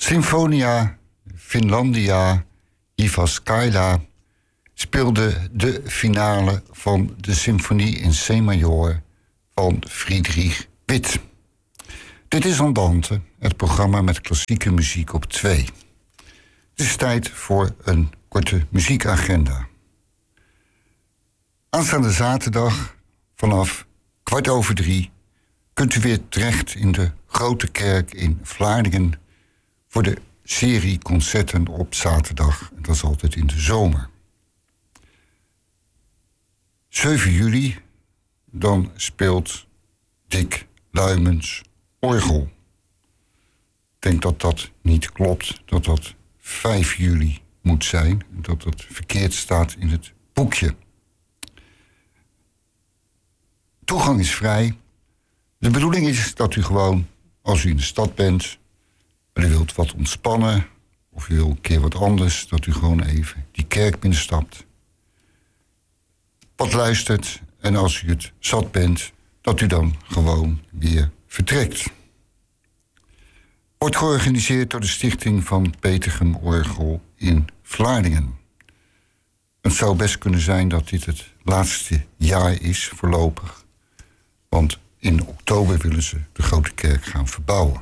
Sinfonia Finlandia Jyväskylä speelde de finale van de symfonie in C-major van Friedrich Witt. Dit is Andante, het programma met klassieke muziek op 2. Het is tijd voor een korte muziekagenda. Aanstaande zaterdag vanaf 2:15 kunt u weer terecht in de Grote Kerk in Vlaardingen voor de serie concerten op zaterdag. Dat is altijd in de zomer. 7 juli, dan speelt Dick Luimens orgel. Ik denk dat dat niet klopt, dat dat 5 juli moet zijn. Dat dat verkeerd staat in het boekje. Toegang is vrij. De bedoeling is dat u gewoon, als u in de stad bent en u wilt wat ontspannen, of u wil een keer wat anders, dat u gewoon even die kerk binnenstapt, wat luistert, en als u het zat bent, dat u dan gewoon weer vertrekt. Wordt georganiseerd door de stichting van Petergem Orgel in Vlaardingen. Het zou best kunnen zijn dat dit het laatste jaar is voorlopig, want in oktober willen ze de Grote Kerk gaan verbouwen.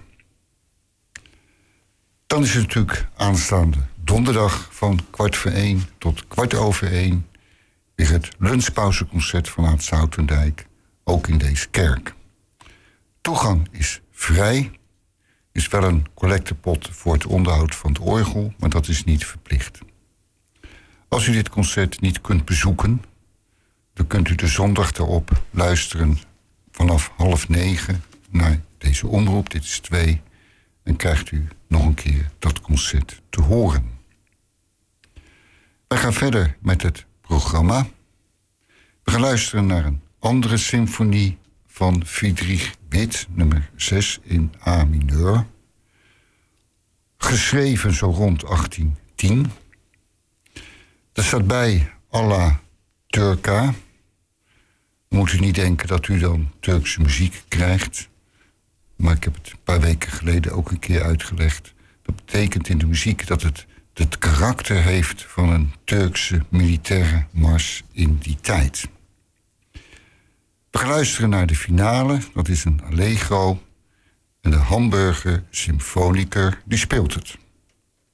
Dan is het natuurlijk aanstaande donderdag van 1:15 tot 1:15 weer het lunchpauzeconcert vanuit Zoutendijk, ook in deze kerk. Toegang is vrij. Is wel een collectepot voor het onderhoud van het orgel, maar dat is niet verplicht. Als u dit concert niet kunt bezoeken, dan kunt u de zondag erop luisteren vanaf 8:30 naar deze omroep. Dit is 2. En krijgt u nog een keer dat concert te horen. Wij gaan verder met het programma. We gaan luisteren naar een andere symfonie van Friedrich Witt, nummer 6 in A mineur. Geschreven zo rond 1810. Er staat bij alla Turca. Dan moet u niet denken dat u dan Turkse muziek krijgt. Maar ik heb het een paar weken geleden ook een keer uitgelegd. Dat betekent in de muziek dat het karakter heeft van een Turkse militaire mars in die tijd. We gaan luisteren naar de finale. Dat is een allegro. En de Hamburger Symfoniker die speelt het.